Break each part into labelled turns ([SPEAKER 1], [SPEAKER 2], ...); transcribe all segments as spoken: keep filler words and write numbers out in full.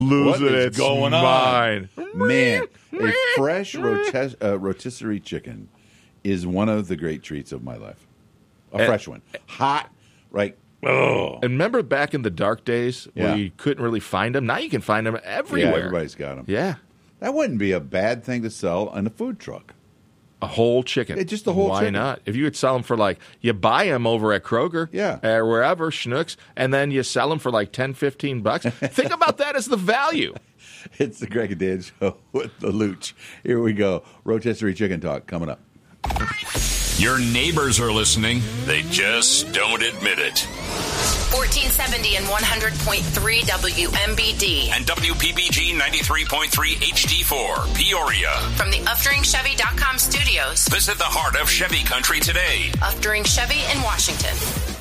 [SPEAKER 1] losing
[SPEAKER 2] what is
[SPEAKER 1] its
[SPEAKER 2] going
[SPEAKER 1] mind.
[SPEAKER 2] on? Man, a fresh rotis- uh, rotisserie chicken is one of the great treats of my life. A
[SPEAKER 1] And-
[SPEAKER 2] fresh one. Hot, right? Oh.
[SPEAKER 1] And remember back in the dark days
[SPEAKER 2] Yeah.
[SPEAKER 1] where you couldn't really find them? Now you can find them everywhere.
[SPEAKER 2] Yeah, everybody's got them.
[SPEAKER 1] Yeah.
[SPEAKER 2] That wouldn't be a bad thing to sell on a food truck.
[SPEAKER 1] A whole chicken.
[SPEAKER 2] Yeah, just the whole
[SPEAKER 1] Why
[SPEAKER 2] chicken.
[SPEAKER 1] not? If you could sell them for like, you buy them over at Kroger,
[SPEAKER 2] Yeah.
[SPEAKER 1] or wherever, Schnucks, and then you sell them for like ten, fifteen bucks. Think about that as the value.
[SPEAKER 2] It's the Greg and Dan Show with the Luch. Here we go. Rotisserie chicken talk coming up.
[SPEAKER 3] Your neighbors are listening. They just don't admit it.
[SPEAKER 4] fourteen seventy and one hundred point three W M B D.
[SPEAKER 3] And W P B G ninety-three point three H D four, Peoria.
[SPEAKER 4] From the Uftering Chevy dot com studios.
[SPEAKER 3] Visit the heart of Chevy country today.
[SPEAKER 4] Uftering Chevy in Washington.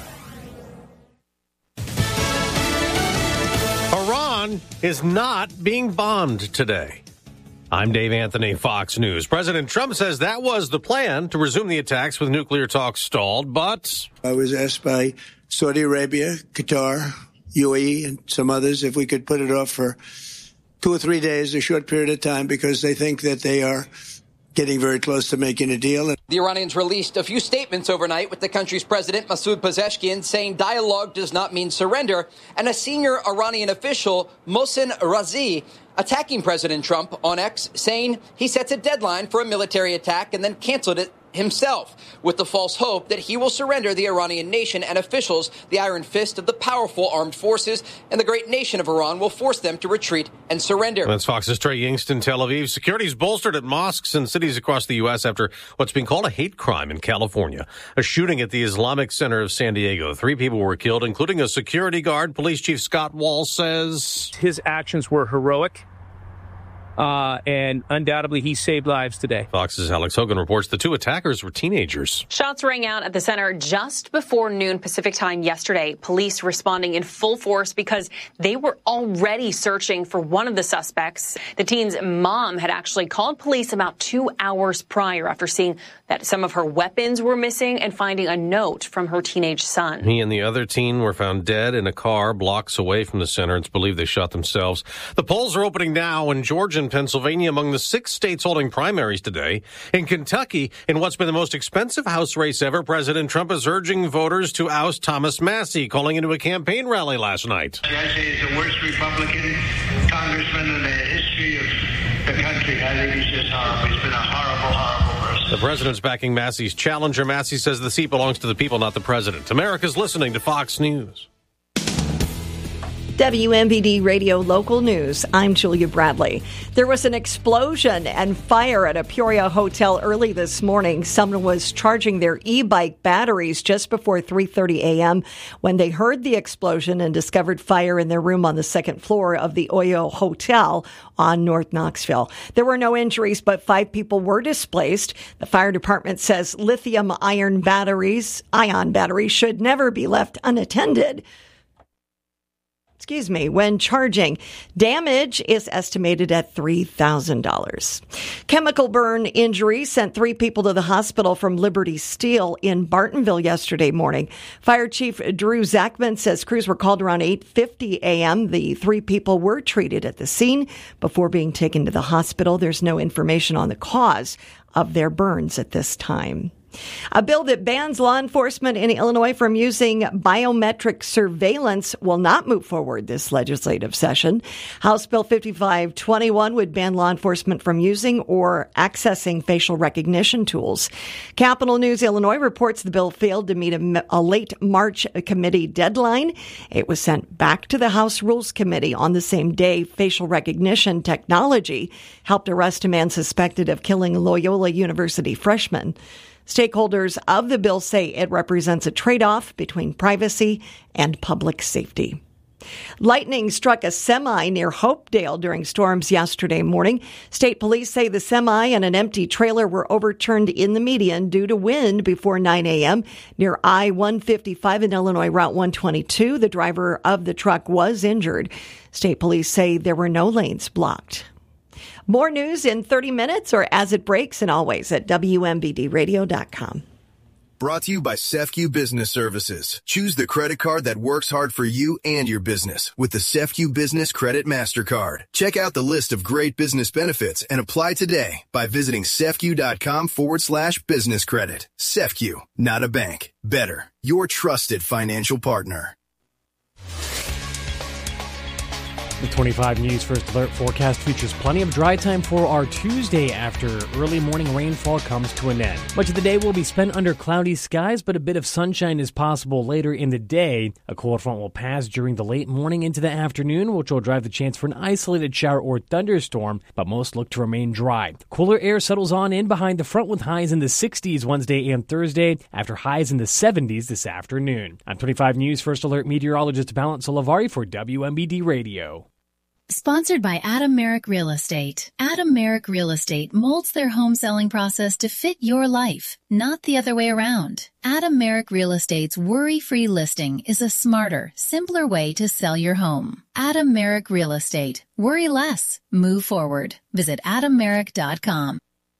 [SPEAKER 5] Iran is not being bombed today. I'm Dave Anthony, Fox News. President Trump says that was the plan, to resume the attacks with nuclear talks stalled, but
[SPEAKER 6] I was asked by Saudi Arabia, Qatar, U A E, and some others if we could put it off for two or three days, a short period of time, because they think that they are getting very close to making a deal.
[SPEAKER 7] The Iranians released a few statements overnight with the country's president, Masoud Pezeshkian, saying dialogue does not mean surrender, and a senior Iranian official, Mohsen Razi, attacking President Trump on X, saying he sets a deadline for a military attack and then canceled it himself, with the false hope that he will surrender the Iranian nation and officials, the iron fist of the powerful armed forces, and the great nation of Iran will force them to retreat and surrender.
[SPEAKER 5] That's Fox's Trey Yingst in Tel Aviv. Security's bolstered at mosques and cities across the U S after what's being called a hate crime in California. A shooting at the Islamic Center of San Diego. Three people were killed, including a security guard. Police Chief Scott Wall says
[SPEAKER 8] his actions were heroic. Uh, and undoubtedly, he saved lives today.
[SPEAKER 5] Fox's Alex Hogan reports the two attackers were teenagers.
[SPEAKER 9] Shots rang out at the center just before noon Pacific time yesterday. Police responding in full force because they were already searching for one of the suspects. The teen's mom had actually called police about two hours prior after seeing that some of her weapons were missing and finding a note from her teenage son.
[SPEAKER 5] He and the other teen were found dead in a car blocks away from the center. It's believed they shot themselves. The polls are opening now in Georgia and Pennsylvania, among the six states holding primaries today. In Kentucky, in what's been the most expensive House race ever, President Trump is urging voters to oust Thomas Massie, calling into a campaign rally last night.
[SPEAKER 10] Massie is the worst Republican congressman in the history of the country. I think he's just horrible. He's been a horrible, horrible person.
[SPEAKER 5] The president's backing Massie's challenger. Massie says the seat belongs to the people, not the president. America's listening to Fox News.
[SPEAKER 11] W M B D Radio Local News. I'm Julia Bradley. There was an explosion and fire at a Peoria hotel early this morning. Someone was charging their e-bike batteries just before three thirty a.m. when they heard the explosion and discovered fire in their room on the second floor of the Oyo Hotel on North Knoxville. There were no injuries, but five people were displaced. The fire department says lithium ion batteries, ion batteries should never be left unattended. Excuse me, when charging. Damage is estimated at three thousand dollars. Chemical burn injury sent three people to the hospital from Liberty Steel in Bartonville yesterday morning. Fire Chief Drew Zachman says crews were called around eight fifty a.m. The three people were treated at the scene before being taken to the hospital. There's no information on the cause of their burns at this time. A bill that bans law enforcement in Illinois from using biometric surveillance will not move forward this legislative session. House Bill fifty-five twenty-one would ban law enforcement from using or accessing facial recognition tools. Capital News Illinois reports the bill failed to meet a, a late March committee deadline. It was sent back to the House Rules Committee on the same day. Facial recognition technology helped arrest a man suspected of killing a Loyola University freshman. Stakeholders of the bill say it represents a trade-off between privacy and public safety. Lightning struck a semi near Hopedale during storms yesterday morning. State police say the semi and an empty trailer were overturned in the median due to wind before nine a.m. near I one fifty-five and Illinois Route one twenty-two. The driver of the truck was injured. State police say there were no lanes blocked. More news in thirty minutes or as it breaks, and always at W M B D radio dot com.
[SPEAKER 12] brought to you by C E F C U Business Services. Choose the credit card that works hard for you and your business with the C E F C U Business Credit MasterCard. Check out the list of great business benefits and apply today by visiting cefcu.com forward slash business credit. C E F C U, not a bank. Better, your trusted financial partner.
[SPEAKER 13] The twenty-five News First Alert forecast features plenty of dry time for our Tuesday after early morning rainfall comes to an end. Much of the day will be spent under cloudy skies, but a bit of sunshine is possible later in the day. A cold front will pass during the late morning into the afternoon, which will drive the chance for an isolated shower or thunderstorm, but most look to remain dry. Cooler air settles on in behind the front with highs in the sixties Wednesday and Thursday, after highs in the seventies this afternoon. I'm twenty-five News First Alert meteorologist Balint Salavari for W M B D Radio.
[SPEAKER 14] Sponsored by Adam Merrick Real Estate. Adam Merrick Real Estate molds their home selling process to fit your life, not the other way around. Adam Merrick Real Estate's worry-free listing is a smarter, simpler way to sell your home. Adam Merrick Real Estate. Worry less. Move forward. Visit adam merrick dot com.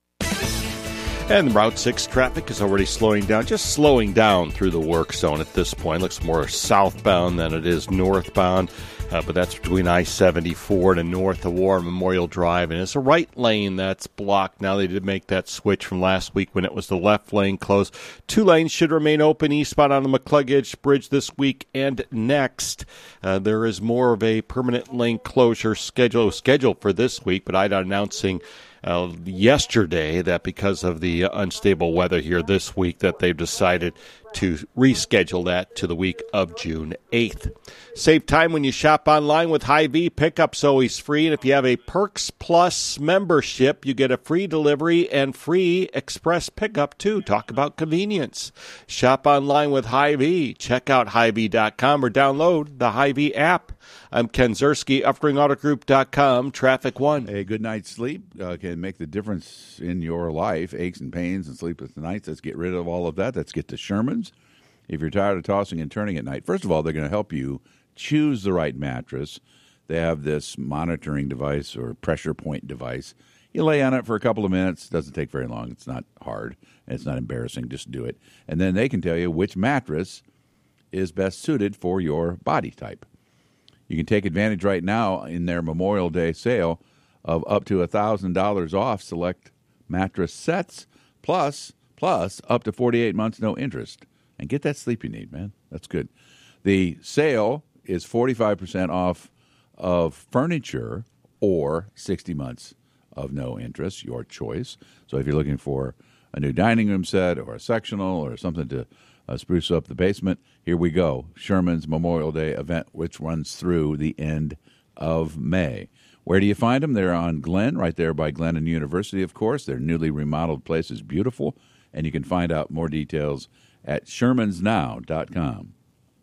[SPEAKER 15] And Route six traffic is already slowing down, just slowing down through the work zone at this point. Looks more southbound than it is northbound, uh, but that's between I seventy-four and north of War Memorial Drive. And it's a right lane that's blocked. Now they did make that switch from last week when it was the left lane closed. Two lanes should remain open eastbound on the McCluggage Bridge this week and next. Uh, there is more of a permanent lane closure schedule scheduled for this week, but I D O announcing Uh, yesterday that because of the unstable weather here this week that they've decided to reschedule that to the week of June eighth. Save time when you shop online with Hy-Vee. Pickup's always free, and if you have a Perks Plus membership, you get a free delivery and free express pickup too. Talk about convenience. Shop online with Hy-Vee. Check out Hy Vee dot com or download the Hy-Vee app. I'm Ken Zerski, Upring Auto Group dot com, Traffic One.
[SPEAKER 2] A good night's sleep uh, can make the difference in your life. Aches and pains and sleepless nights. Let's get rid of all of that. Let's get to Sherman's. If you're tired of tossing and turning at night, first of all, they're going to help you choose the right mattress. They have this monitoring device or pressure point device. You lay on it for a couple of minutes. It doesn't take very long. It's not hard. It's not embarrassing. Just do it. And then they can tell you which mattress is best suited for your body type. You can take advantage right now in their Memorial Day sale of up to one thousand dollars off select mattress sets, plus plus up to forty-eight months, no interest. And get that sleep you need, man. That's good. The sale is forty-five percent off of furniture or sixty months of no interest, your choice. So if you're looking for a new dining room set or a sectional or something to uh, spruce up the basement, here we go. Sherman's Memorial Day event, which runs through the end of May. Where do you find them? They're on Glen, right there by Glennon University, of course. Their newly remodeled place is beautiful, and you can find out more details at shermans now dot com.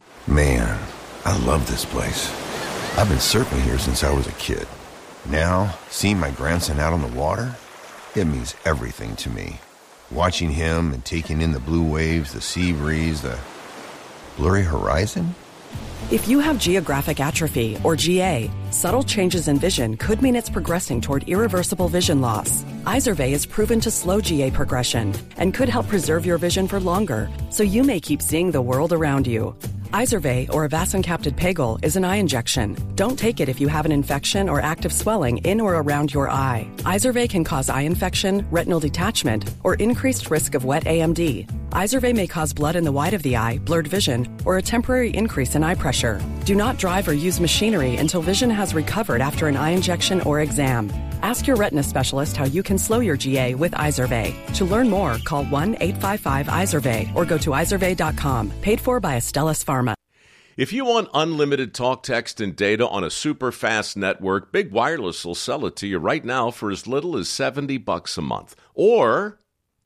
[SPEAKER 16] Man, I love this place. I've been surfing here since I was a kid. Now, seeing my grandson out on the water, it means everything to me. Watching him and taking in the blue waves, the sea breeze, the blurry horizon.
[SPEAKER 17] If you have geographic atrophy, or G A, subtle changes in vision could mean it's progressing toward irreversible vision loss. Izervay is proven to slow G A progression and could help preserve your vision for longer, so you may keep seeing the world around you. Izervay, or avacincaptad pegol, is an eye injection. Don't take it if you have an infection or active swelling in or around your eye. Izervay can cause eye infection, retinal detachment, or increased risk of wet A M D. Izervay may cause blood in the white of the eye, blurred vision, or a temporary increase in eye pressure. Do not drive or use machinery until vision has recovered after an eye injection or exam. Ask your retina specialist how you can slow your G A with Izervay. To learn more, call one eight five five Izervay or go to izervay dot com. Paid for by Astellas Pharma.
[SPEAKER 1] If you want unlimited talk, text, and data on a super fast network, Big Wireless will sell it to you right now for as little as seventy bucks a month. Or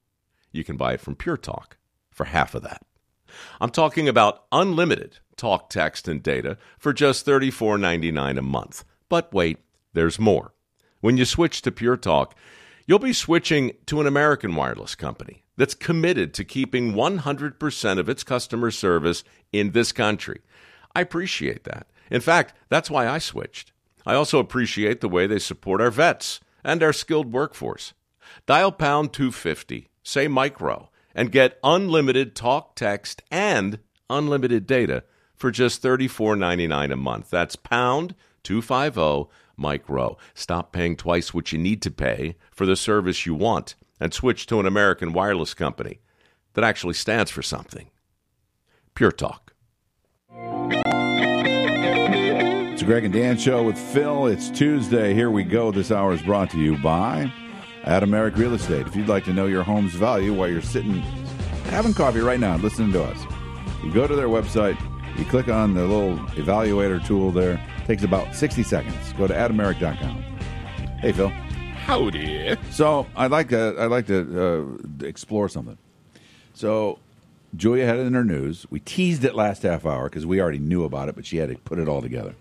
[SPEAKER 1] you can buy it from Pure Talk for half of that. I'm talking about unlimited talk, text, and data for just thirty-four ninety-nine a month. But wait, there's more. When you switch to Pure Talk, you'll be switching to an American wireless company that's committed to keeping one hundred percent of its customer service in this country. I appreciate that. In fact, that's why I switched. I also appreciate the way they support our vets and our skilled workforce. Dial pound two fifty, say micro, and get unlimited talk, text, and unlimited data for just thirty-four ninety-nine a month. That's pound two fifty Mike Rowe. Stop paying twice what you need to pay for the service you want and switch to an American wireless company that actually stands for something. Pure Talk.
[SPEAKER 2] It's a Greg and Dan show with Phil. It's Tuesday. Here we go. This hour is brought to you by Adam Merrick Real Estate. If you'd like to know your home's value while you're sitting having coffee right now and listening to us, you go to their website, you click on the little evaluator tool there. It takes about sixty seconds. Go to adam merrick dot com. Hey, Phil.
[SPEAKER 18] Howdy.
[SPEAKER 2] So I'd like to, I'd like to uh, explore something. So Julia had it in her news. We teased it last half hour because we already knew about it, but she had to put it all together.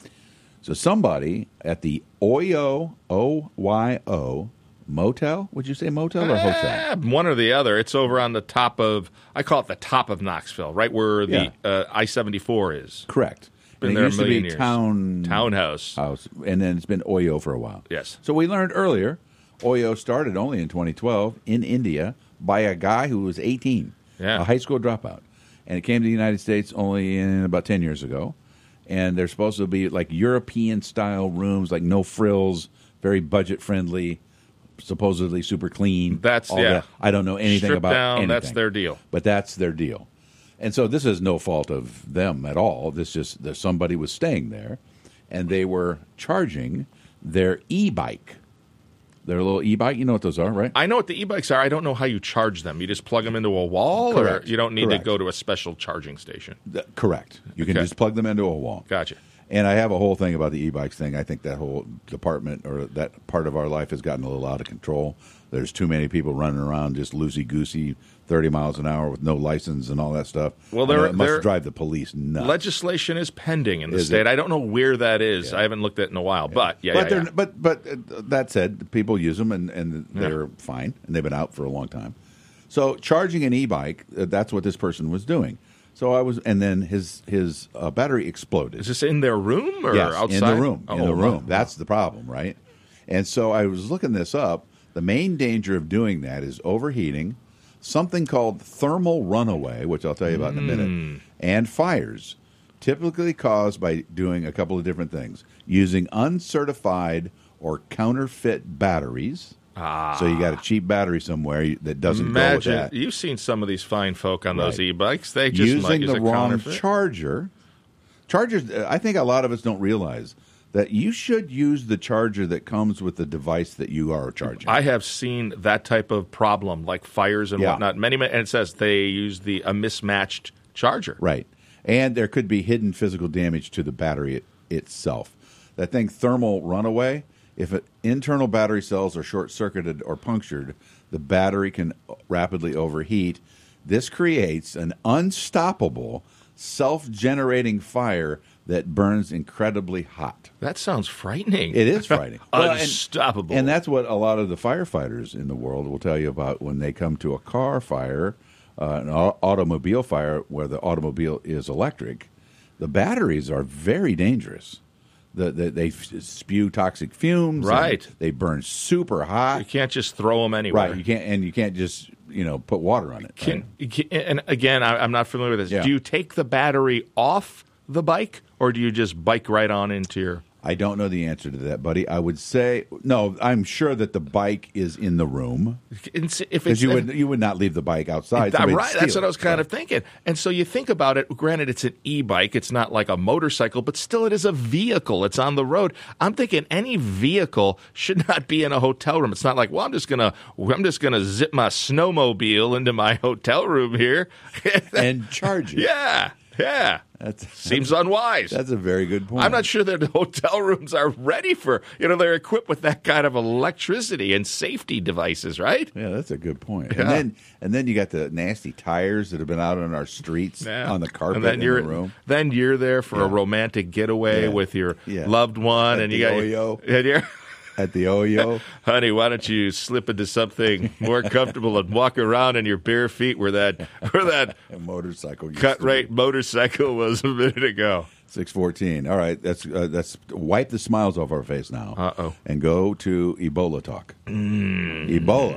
[SPEAKER 2] So somebody at the Oyo, O Y O, motel, would you say motel or hotel?
[SPEAKER 18] Eh, one or the other. It's over on the top of, I call it the top of Knoxville, right where the
[SPEAKER 2] Yeah.
[SPEAKER 18] uh, I seventy-four is.
[SPEAKER 2] Correct.
[SPEAKER 18] Been
[SPEAKER 2] And
[SPEAKER 18] there
[SPEAKER 2] it used
[SPEAKER 18] a
[SPEAKER 2] to
[SPEAKER 18] million
[SPEAKER 2] be
[SPEAKER 18] years.
[SPEAKER 2] town
[SPEAKER 18] Townhouse.
[SPEAKER 2] house, and then it's been Oyo for a while.
[SPEAKER 18] Yes.
[SPEAKER 2] So we learned earlier, Oyo started only in twenty twelve in India by a guy who was eighteen,
[SPEAKER 18] Yeah.
[SPEAKER 2] a high school dropout, and it came to the United States only in about ten years ago. And they're supposed to be like European-style rooms, like no frills, very budget-friendly, supposedly super clean.
[SPEAKER 18] That's,
[SPEAKER 2] all
[SPEAKER 18] yeah.
[SPEAKER 2] that. I don't know anything
[SPEAKER 18] Stripped
[SPEAKER 2] about
[SPEAKER 18] down,
[SPEAKER 2] anything.
[SPEAKER 18] that's their deal.
[SPEAKER 2] But that's their deal. And so this is no fault of them at all. This just that somebody was staying there, and they were charging their e-bike. Their little e-bike. You know what those are, right?
[SPEAKER 18] I know what the e-bikes are. I don't know how you charge them. You just plug them into a wall,
[SPEAKER 2] Correct.
[SPEAKER 18] or you don't need
[SPEAKER 2] Correct.
[SPEAKER 18] to go to a special charging station?
[SPEAKER 2] Th- correct. You can
[SPEAKER 18] Okay.
[SPEAKER 2] just plug them into a wall.
[SPEAKER 18] Gotcha.
[SPEAKER 2] And I have a whole thing about the e-bikes thing. I think that whole department or that part of our life has gotten a little out of control. There's too many people running around just loosey-goosey, thirty miles an hour with no license and all that stuff.
[SPEAKER 18] Well,
[SPEAKER 2] I know
[SPEAKER 18] there-
[SPEAKER 2] it must
[SPEAKER 18] there-
[SPEAKER 2] drive the police nuts.
[SPEAKER 18] Legislation is pending in the
[SPEAKER 2] Is
[SPEAKER 18] state.
[SPEAKER 2] it?
[SPEAKER 18] I don't know where that is. I haven't looked at it in a while, but yeah,
[SPEAKER 2] but
[SPEAKER 18] yeah,
[SPEAKER 2] they're
[SPEAKER 18] yeah.
[SPEAKER 2] but but uh, that said, people use them and, and
[SPEAKER 18] Yeah.
[SPEAKER 2] they're fine, and they've been out for a long time. So charging an e-bike, uh, that's what this person was doing. So I was, and then his his uh, battery exploded.
[SPEAKER 18] Is this in their room or
[SPEAKER 2] yes,
[SPEAKER 18] outside?
[SPEAKER 2] in the room. in
[SPEAKER 18] Oh,
[SPEAKER 2] the
[SPEAKER 18] wow.
[SPEAKER 2] room. That's the problem, right? And so I was looking this up. The main danger of doing that is overheating, something called thermal runaway, which I'll tell you about in a minute,
[SPEAKER 18] Mm.
[SPEAKER 2] and fires, typically caused by doing a couple of different things: using uncertified or counterfeit batteries.
[SPEAKER 18] Ah.
[SPEAKER 2] So you got a cheap battery somewhere that doesn't
[SPEAKER 18] Imagine,
[SPEAKER 2] go with that.
[SPEAKER 18] you've seen some of these fine folk on those
[SPEAKER 2] Right.
[SPEAKER 18] e-bikes. They just might
[SPEAKER 2] Using
[SPEAKER 18] use
[SPEAKER 2] the
[SPEAKER 18] a
[SPEAKER 2] wrong
[SPEAKER 18] counterfeit.
[SPEAKER 2] charger. Chargers, uh, I think a lot of us don't realize that you should use the charger that comes with the device that you are charging.
[SPEAKER 18] I have seen that type of problem, like fires and
[SPEAKER 2] Yeah.
[SPEAKER 18] whatnot. Many, and it says they use the a mismatched charger.
[SPEAKER 2] Right. And there could be hidden physical damage to the battery it, itself. That thing, thermal runaway, if it, internal battery cells are short-circuited or punctured, the battery can rapidly overheat. This creates an unstoppable, self-generating fire that burns incredibly hot.
[SPEAKER 18] That sounds frightening.
[SPEAKER 2] It is frightening. Well, and-
[SPEAKER 18] Unstoppable.
[SPEAKER 2] And that's what a lot of the firefighters in the world will tell you about when they come to a car fire, uh, an au- automobile fire where the automobile is electric. The batteries are very dangerous. The, the, they f- spew toxic fumes. and
[SPEAKER 18] Right.
[SPEAKER 2] They burn super hot.
[SPEAKER 18] You can't just throw them anywhere.
[SPEAKER 2] Right. You can't, and you can't just you know put water on it.
[SPEAKER 18] Can, you can- and again, I, I'm not familiar with this.
[SPEAKER 2] Yeah.
[SPEAKER 18] Do you take the battery off the bike, or do you just bike right on into your?
[SPEAKER 2] I don't know the answer to that, buddy. I would say no. I'm sure that the bike is in the room
[SPEAKER 18] If
[SPEAKER 2] because
[SPEAKER 18] it's
[SPEAKER 2] you would you would not leave the bike outside.
[SPEAKER 18] That-
[SPEAKER 2] Somebody would
[SPEAKER 18] right, that's
[SPEAKER 2] steal
[SPEAKER 18] what I
[SPEAKER 2] it.
[SPEAKER 18] was kind of thinking. And so you think about it, granted, it's an e-bike. It's not like a motorcycle, but still it is a vehicle. It's on the road. I'm thinking any vehicle should not be in a hotel room. It's not like, well, I'm just going to I'm just gonna zip my snowmobile into my hotel room here.
[SPEAKER 2] and charge it.
[SPEAKER 18] Yeah, yeah.
[SPEAKER 2] That's,
[SPEAKER 18] Seems unwise.
[SPEAKER 2] That's a very good point.
[SPEAKER 18] I'm not sure that hotel rooms are ready for, you know, they're equipped with that kind of electricity and safety devices, right?
[SPEAKER 2] Yeah, that's a good point.
[SPEAKER 18] Yeah.
[SPEAKER 2] And then and then you got the nasty tires that have been out on our streets
[SPEAKER 18] Yeah.
[SPEAKER 2] on the carpet
[SPEAKER 18] and then
[SPEAKER 2] in
[SPEAKER 18] you're,
[SPEAKER 2] the room.
[SPEAKER 18] Then you're there for a
[SPEAKER 2] Yeah.
[SPEAKER 18] romantic getaway
[SPEAKER 2] Yeah.
[SPEAKER 18] with your
[SPEAKER 2] Yeah.
[SPEAKER 18] loved one,
[SPEAKER 2] At
[SPEAKER 18] and
[SPEAKER 2] the
[SPEAKER 18] you got
[SPEAKER 2] Oyo.
[SPEAKER 18] and you're,
[SPEAKER 2] At the Oyo.
[SPEAKER 18] honey, why don't you slip into something more comfortable and walk around in your bare feet where that where that
[SPEAKER 2] A motorcycle. used
[SPEAKER 18] cut
[SPEAKER 2] to
[SPEAKER 18] rate motorcycle was a minute ago.
[SPEAKER 2] six fourteen. All right, that's uh, that's wipe the smiles off our face now.
[SPEAKER 18] Uh-oh.
[SPEAKER 2] And go to Ebola talk.
[SPEAKER 18] Mm.
[SPEAKER 2] Ebola.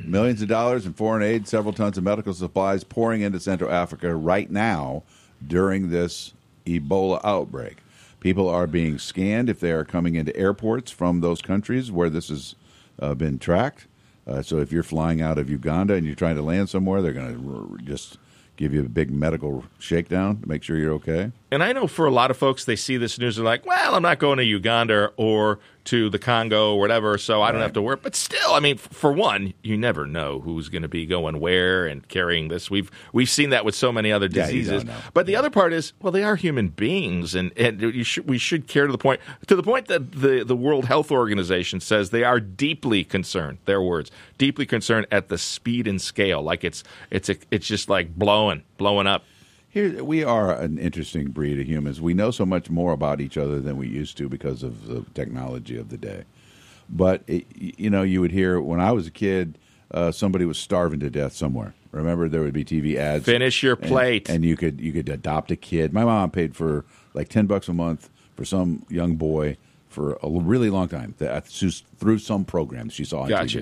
[SPEAKER 2] Millions of dollars in foreign aid, several tons of medical supplies pouring into Central Africa right now during this Ebola outbreak. People are being scanned if they are coming into airports from those countries where this has uh, been tracked. Uh, so if you're flying out of Uganda and you're trying to land somewhere, they're going to r- just give you a big medical shakedown to make sure you're okay.
[SPEAKER 18] And I know for a lot of folks, they see this news, they're like, well, I'm not going to Uganda or to the Congo or whatever, so I don't
[SPEAKER 2] Right.
[SPEAKER 18] have to worry. But still, I mean, f- for one, you never know who's going to be going where and carrying this. We've we've seen that with so many other
[SPEAKER 2] Yeah, you
[SPEAKER 18] diseases.
[SPEAKER 2] don't know.
[SPEAKER 18] But the other part is, well, they are human beings, and, and you should, we should care to the point to the point that the, the World Health Organization says they are deeply concerned, their words, deeply concerned at the speed and scale. Like it's it's a, it's just like blowing, blowing up.
[SPEAKER 2] Here, we are an interesting breed of humans. We know so much more about each other than we used to because of the technology of the day. But, it, you know, you would hear when I was a kid, uh, somebody was starving to death somewhere. Remember, there would be T V ads.
[SPEAKER 18] Finish your
[SPEAKER 2] and-
[SPEAKER 18] plate.
[SPEAKER 2] And you could you could adopt a kid. My mom paid for like ten bucks a month for some young boy for a really long time that, through some program that she saw on
[SPEAKER 18] Gotcha.
[SPEAKER 2] T V.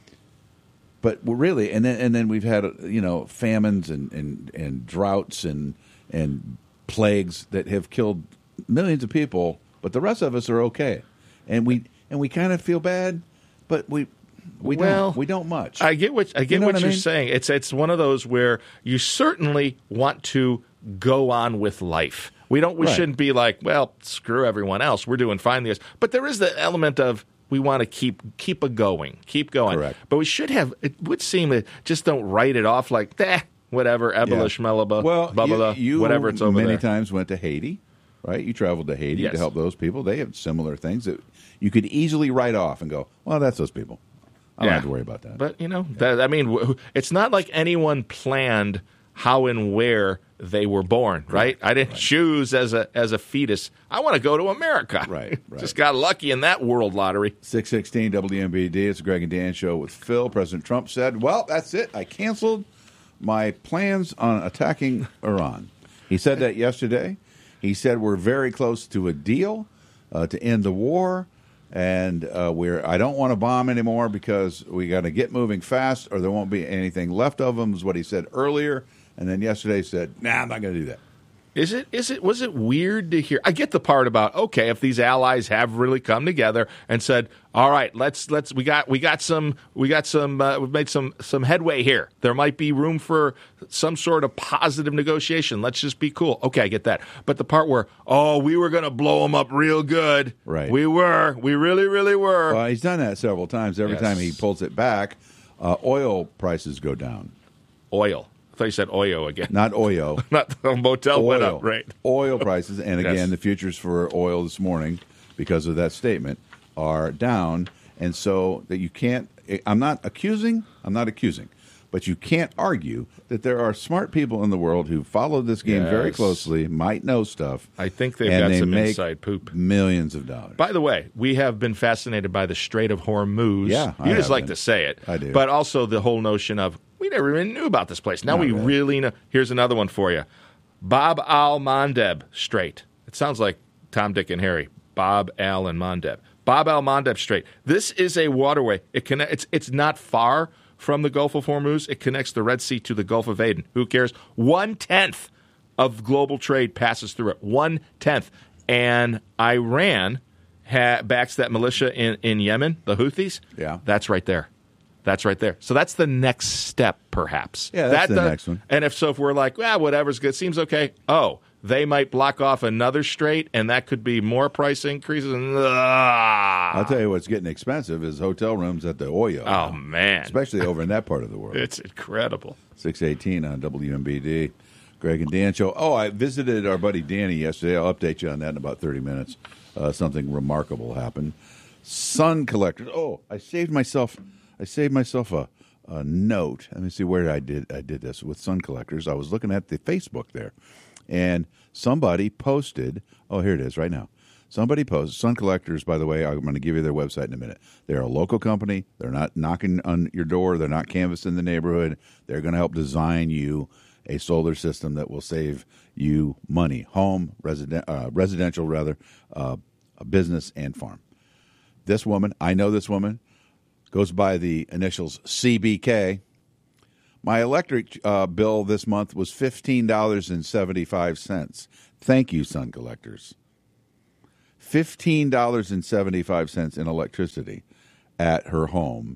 [SPEAKER 2] But really, and then and then we've had you know famines and, and, and droughts and and plagues that have killed millions of people, but the rest of us are okay, and we and we kind of feel bad, but we we
[SPEAKER 18] Well,
[SPEAKER 2] don't we don't much.
[SPEAKER 18] I get what I get
[SPEAKER 2] You know
[SPEAKER 18] what,
[SPEAKER 2] what I
[SPEAKER 18] you're
[SPEAKER 2] mean?
[SPEAKER 18] saying. It's it's one of those where you certainly want to go on with life. We don't. We
[SPEAKER 2] Right.
[SPEAKER 18] shouldn't be like, well, screw everyone else. We're doing fine this. But there is the element of we want to keep keep a going, keep going.
[SPEAKER 2] Correct.
[SPEAKER 18] But we should have. It would seem that just don't write it off like, eh, whatever, Ebola,
[SPEAKER 2] Yeah.
[SPEAKER 18] Shmelaba,
[SPEAKER 2] Well,
[SPEAKER 18] blah,
[SPEAKER 2] you, you
[SPEAKER 18] whatever it's over
[SPEAKER 2] many
[SPEAKER 18] there.
[SPEAKER 2] times went to Haiti, right? You traveled to Haiti
[SPEAKER 18] Yes.
[SPEAKER 2] to help those people. They have similar things that you could easily write off and go, well, that's those people. I don't
[SPEAKER 18] Yeah.
[SPEAKER 2] have to worry about that.
[SPEAKER 18] But, you know, that, I mean, w- it's not like anyone planned how and where they were born, right? I didn't choose as a as a fetus. I want to go to America.
[SPEAKER 2] Right, right.
[SPEAKER 18] Just got lucky in that world lottery.
[SPEAKER 2] six sixteen W M B D, it's the Greg and Dan show with Phil. President Trump said, well, that's it. I canceled my plans on attacking Iran. He said that yesterday. He said we're very close to a deal uh, to end the war. And uh, we're I don't want to bomb anymore because we got to get moving fast or there won't be anything left of them, is what he said earlier. And then yesterday said, nah, I'm not going to do that.
[SPEAKER 18] Is it? Is it? Was it weird to hear? I get the part about okay, if these allies have really come together and said, "All right, let's let's we got we got some we got some uh, we've made some some headway here. There might be room for some sort of positive negotiation. Let's just be cool." Okay, I get that. But the part where oh, we were going to blow them up real good,
[SPEAKER 2] Right.
[SPEAKER 18] We were, we really, really were.
[SPEAKER 2] Well, he's done that several times. Every
[SPEAKER 18] Yes.
[SPEAKER 2] time he pulls it back, uh, oil prices go down.
[SPEAKER 18] Oil. I thought you said Oyo again.
[SPEAKER 2] Not Oyo.
[SPEAKER 18] Not the motel
[SPEAKER 2] oil.
[SPEAKER 18] went up, right?
[SPEAKER 2] Oil prices, and again,
[SPEAKER 18] Yes.
[SPEAKER 2] the futures for oil this morning, because of that statement, are down. And so that you can't, I'm not accusing, I'm not accusing, but you can't argue that there are smart people in the world who follow this game very
[SPEAKER 18] Yes.
[SPEAKER 2] closely, might know stuff.
[SPEAKER 18] I think they've
[SPEAKER 2] and
[SPEAKER 18] got
[SPEAKER 2] they
[SPEAKER 18] some
[SPEAKER 2] make
[SPEAKER 18] inside poop.
[SPEAKER 2] Millions of dollars.
[SPEAKER 18] By the way, we have been fascinated by the Strait of Hormuz.
[SPEAKER 2] Yeah, I
[SPEAKER 18] you just
[SPEAKER 2] have
[SPEAKER 18] like
[SPEAKER 2] been.
[SPEAKER 18] to say it.
[SPEAKER 2] I do.
[SPEAKER 18] But also the whole notion of we never even knew about this place. Now
[SPEAKER 2] Not
[SPEAKER 18] we
[SPEAKER 2] really.
[SPEAKER 18] really know. Here's another one for you. Bab al Mandeb Strait. It sounds like Tom, Dick, and Harry. Bob, Al, and Mandeb. Bab al Mandeb Strait. This is a waterway. It conne- it's it's not far from the Gulf of Hormuz. It connects the Red Sea to the Gulf of Aden. Who cares? One tenth of global trade passes through it. One tenth. And Iran ha- backs that militia in, in Yemen, the Houthis.
[SPEAKER 2] Yeah.
[SPEAKER 18] That's right there. That's right there. So that's the next step, perhaps.
[SPEAKER 2] Yeah, that's
[SPEAKER 18] That
[SPEAKER 2] the
[SPEAKER 18] does-
[SPEAKER 2] next one.
[SPEAKER 18] And if so, if we're like, well, whatever's good, seems okay. Oh, they might block off another strait, and that could be more price increases. And, ah.
[SPEAKER 2] I'll tell you what's getting expensive is hotel rooms at the Oyo.
[SPEAKER 18] Oh, man.
[SPEAKER 2] Especially over in that part of the world.
[SPEAKER 18] It's incredible.
[SPEAKER 2] six eighteen on W M B D. Greg and Dan show. Oh, I visited our buddy Danny yesterday. I'll update you on that in about thirty minutes. Uh, something remarkable happened. Sun collectors. Oh, I saved myself. I saved myself a, a note. Let me see where I did. I did this with Sun Collectors. I was looking at the Facebook there, and somebody posted. Oh, here it is right now. Somebody posted. Sun Collectors, by the way, I'm going to give you their website in a minute. They're a local company. They're not knocking on your door. They're not canvassing the neighborhood. They're going to help design you a solar system that will save you money, home, resident, uh, residential rather, uh, a business and farm. This woman, I know this woman, goes by the initials C B K. My electric uh, bill this month was fifteen dollars and seventy-five cents. Thank you, Sun Collectors. fifteen dollars and seventy-five cents in electricity at her home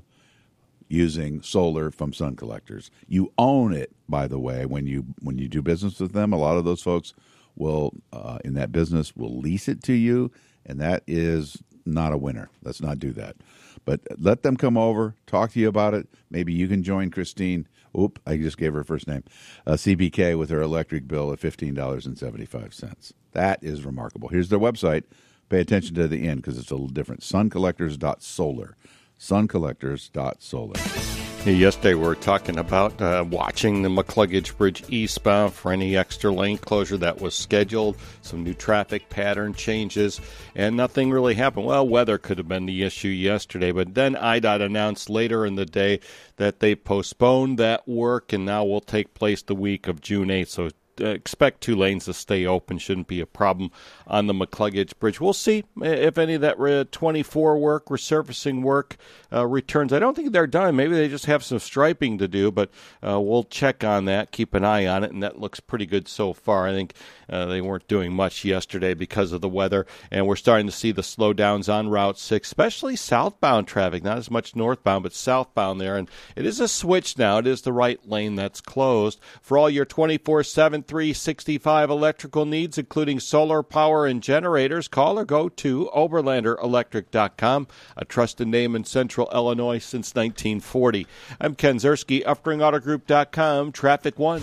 [SPEAKER 2] using solar from Sun Collectors. You own it, by the way, when you when you do business with them. A lot of those folks will, uh, in that business, will lease it to you, and that is not a winner. Let's not do that. But let them come over, talk to you about it. Maybe you can join Christine. Oop, I just gave her first name. Uh, C B K with her electric bill at fifteen dollars and seventy-five cents. That is remarkable. Here's their website. Pay attention to the end because it's a little different. sun collectors dot solar. sun collectors dot solar.
[SPEAKER 15] Yesterday we were talking about uh, watching the McCluggage Bridge eastbound for any extra lane closure that was scheduled, some new traffic pattern changes, and nothing really happened. Well, weather could have been the issue yesterday, but then I D O T announced later in the day that they postponed that work and now will take place the week of June eighth, so Uh, expect two lanes to stay open. Shouldn't be a problem on the McCluggage Bridge. We'll see if any of that uh, twenty-four work, resurfacing work, uh, returns. I don't think they're done. Maybe they just have some striping to do, but uh, we'll check on that, keep an eye on it, and that looks pretty good so far. I think uh, they weren't doing much yesterday because of the weather, and we're starting to see the slowdowns on Route six, especially southbound traffic, not as much northbound, but southbound there. And it is a switch now. It is the right lane that's closed. For all your twenty-four seven three sixty-five electrical needs, including solar power and generators, call or go to Oberlander Electric dot com, a trusted name in Central Illinois since nineteen forty. I'm Ken Zerski, Uftring Auto Group dot com, Traffic One.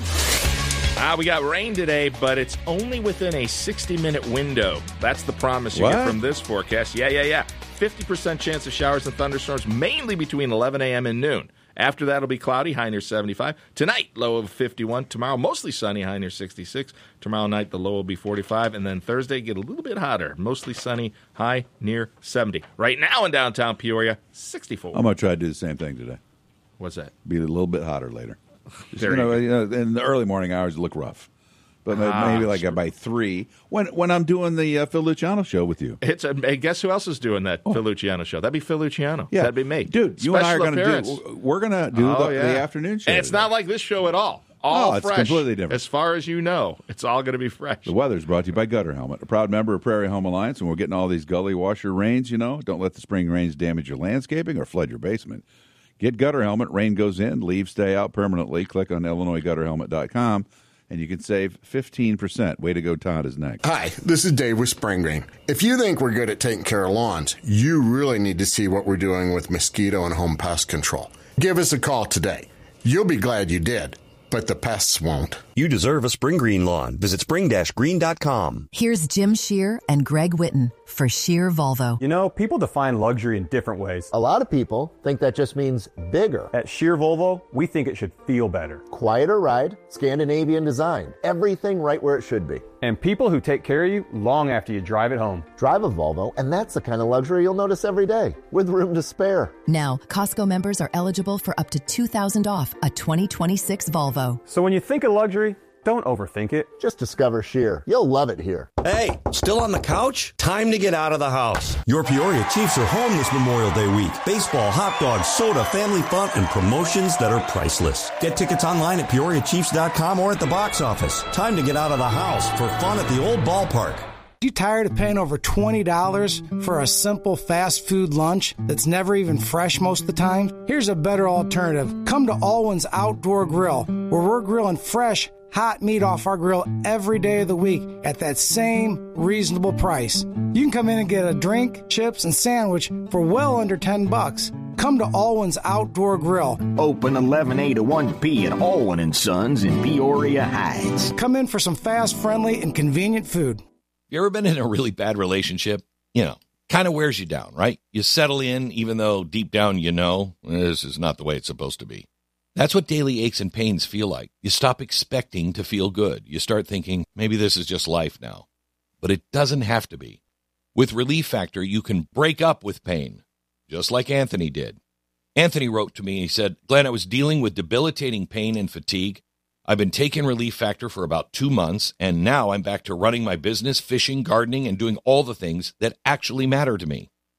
[SPEAKER 18] Ah, we got rain today, but it's only within a sixty-minute window. That's the promise you
[SPEAKER 2] What?
[SPEAKER 18] get from this forecast. Yeah, yeah, yeah. fifty percent chance of showers and thunderstorms, mainly between eleven a.m. and noon. After that, it'll be cloudy, high near seventy-five. Tonight, low of fifty-one. Tomorrow, mostly sunny, high near sixty-six. Tomorrow night, the low will be forty-five. And then Thursday, get a little bit hotter. Mostly sunny, high near seventy. Right now in downtown Peoria, sixty-four.
[SPEAKER 2] I'm going to try to do the same thing today.
[SPEAKER 18] What's that?
[SPEAKER 2] Be a little bit hotter later. Just,
[SPEAKER 18] There
[SPEAKER 2] you, know,
[SPEAKER 18] you
[SPEAKER 2] you know, in the early morning hours, it look rough. But
[SPEAKER 18] Ah,
[SPEAKER 2] maybe like by three, when when I'm doing the uh, Phil Luciano show with you.
[SPEAKER 18] It's a, hey, guess who else is doing that Phil Luciano show? That'd be Phil Luciano.
[SPEAKER 2] Yeah.
[SPEAKER 18] That'd be me.
[SPEAKER 2] Dude, you and I are
[SPEAKER 18] Special
[SPEAKER 2] going to
[SPEAKER 18] appearance.
[SPEAKER 2] do, we're going to do
[SPEAKER 18] Oh,
[SPEAKER 2] the,
[SPEAKER 18] yeah.
[SPEAKER 2] the afternoon show.
[SPEAKER 18] And it's
[SPEAKER 2] today.
[SPEAKER 18] not like this show at all. All
[SPEAKER 2] No, it's
[SPEAKER 18] fresh.
[SPEAKER 2] completely different.
[SPEAKER 18] As far as you know, it's all going to be fresh.
[SPEAKER 2] The weather's brought to you by Gutter Helmet, a proud member of Prairie Home Alliance, and we're getting all these gully washer rains, you know. Don't let the spring rains damage your landscaping or flood your basement. Get Gutter Helmet. Rain goes in, leaves stay out permanently. Click on Illinois Gutter Helmet dot com, and you can save fifteen percent. Way to go, Todd is next.
[SPEAKER 19] Hi, this is Dave with Spring Green. If you think we're good at taking care of lawns, you really need to see what we're doing with mosquito and home pest control. Give us a call today. You'll be glad you did, but the pests won't.
[SPEAKER 20] You deserve a Spring Green lawn. Visit spring green dot com.
[SPEAKER 21] Here's Jim Shear and Greg Witten for Shear Volvo.
[SPEAKER 22] You know, people define luxury in different ways.
[SPEAKER 23] A lot of people think that just means bigger.
[SPEAKER 22] At Shear Volvo, we think it should feel better.
[SPEAKER 23] Quieter ride, Scandinavian design, everything right where it should be.
[SPEAKER 22] And people who take care of you long after you drive it home.
[SPEAKER 23] Drive a Volvo, and that's the kind of luxury you'll notice every day, with room to spare.
[SPEAKER 21] Now, Costco members are eligible for up to two thousand dollars off a twenty twenty-six Volvo.
[SPEAKER 22] So when you think of luxury, don't overthink it.
[SPEAKER 23] Just discover Shear. You'll love it here.
[SPEAKER 20] Hey, still on the couch? Time to get out of the house. Your Peoria Chiefs are home this Memorial Day week. Baseball, hot dogs, soda, family fun, and promotions that are priceless. Get tickets online at peoria chiefs dot com or at the box office. Time to get out of the house for fun at the old ballpark.
[SPEAKER 24] You tired of paying over twenty dollars for a simple fast food lunch that's never even fresh most of the time? Here's a better alternative. Come to Alwyn's Outdoor Grill, where we're grilling fresh, hot meat off our grill every day of the week at that same reasonable price. You can come in and get a drink, chips, and sandwich for well under ten bucks. Come to Alwyn's Outdoor Grill.
[SPEAKER 25] Open eleven A to one P at Alwyn and Sons in Peoria Heights.
[SPEAKER 24] Come in for some fast, friendly, and convenient food.
[SPEAKER 26] You ever been in a really bad relationship? You know, kind of wears you down, right? You settle in even though deep down you know this is not the way it's supposed to be. That's what daily aches and pains feel like. You stop expecting to feel good. You start thinking, maybe this is just life now. But it doesn't have to be. With Relief Factor, you can break up with pain, just like Anthony did. Anthony wrote to me, he said, Glenn, I was dealing with debilitating pain and fatigue. I've been taking Relief Factor for about two months, and now I'm back to running my business, fishing, gardening, and doing all the things that actually matter to me.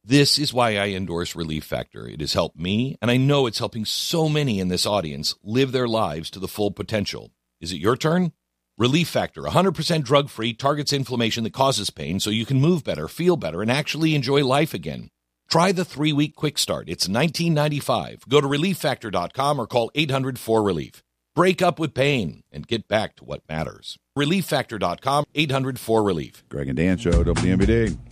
[SPEAKER 26] This is why I endorse Relief Factor. It has helped me, and I know it's helping so many in this audience live their lives to the full potential. Is it your turn? Relief Factor, one hundred percent drug-free, targets inflammation that causes pain so you can move better, feel better, and actually enjoy life again. Try the three-week quick start. It's nineteen ninety-five dollars. Go to relief factor dot com or call eight hundred four relief. Break up with pain and get back to what matters. relief factor dot com, eight hundred four relief.
[SPEAKER 2] Greg and Dan Show, W M B D.